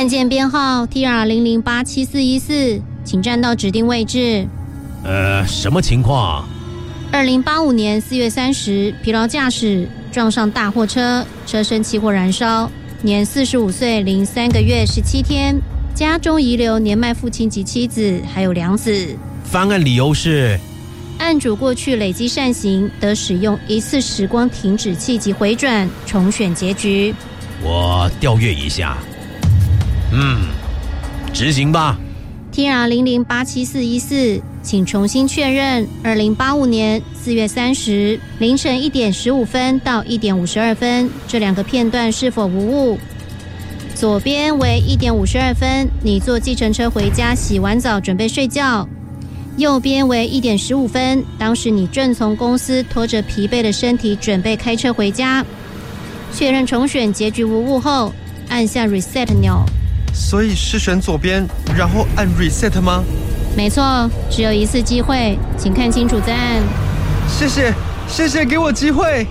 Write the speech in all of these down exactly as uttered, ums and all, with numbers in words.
案件编号 T R 零零八七四一四，请站到指定位置。 呃，什么情况？ 二零八五年四月三十，疲劳驾驶撞上大货车，车身起火燃烧，年四十五岁零三个月十七天，家中遗留年迈父亲及妻子，还有两子。 翻案理由是， 案主过去累积善行，得使用一次时光停止器及回转重选结局。 我调阅一下。嗯，执行吧。 T R 零零八七四一四，请重新确认二零八五年四月三十凌晨一点十五分到一点五十二分这两个片段是否无误？左边为一点五十二分，你坐计程车回家，洗完澡准备睡觉；右边为一点十五分，当时你正从公司拖着疲惫的身体准备开车回家。确认重选结局无误后，按下 Reset 钮。 所以是选左边，然后按 Reset 吗？ 没错，只有一次机会，请看清楚再按。 谢谢，谢谢给我机会。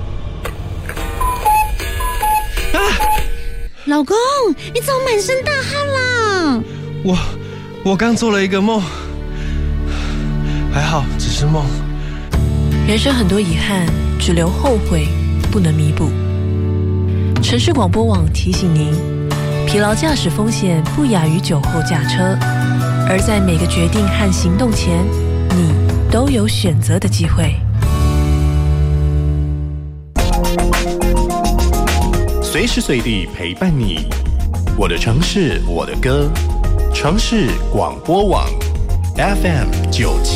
啊！ 老公，你怎么满身大汗啦？ 我我刚做了一个梦，还好只是梦。 人生很多遗憾，只留后悔，不能弥补。城市广播网提醒您，疲劳驾驶风险不亚于酒后驾车，而在每个决定和行动前，你都有选择的机会。 随时随地陪伴你，我的城市，我的歌，城市广播网 F M 九七。